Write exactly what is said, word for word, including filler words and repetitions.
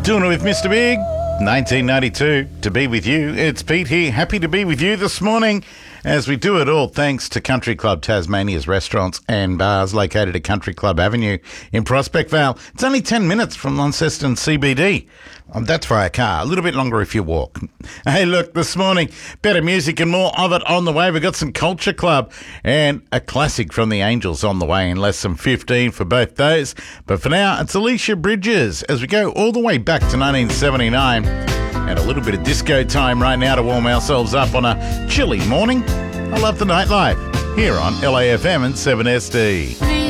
Doing it with Mister Big, nineteen ninety-two, to be with you. It's Pete here, happy to be with you this morning as we do it all thanks to Country Club Tasmania's restaurants and bars located at Country Club Avenue in Prospect Vale. It's only ten minutes from Launceston C B D. Um, that's via car, a little bit longer if you walk. Hey, look, this morning, better music and more of it on the way. We've got some Culture Club and a classic from the Angels on the way in less than fifteen for both those. But for now, it's Alicia Bridges as we go all the way back to nineteen seventy-nine. And a little bit of disco time right now to warm ourselves up on a chilly morning. I love the nightlife here on L A F M and seven S D.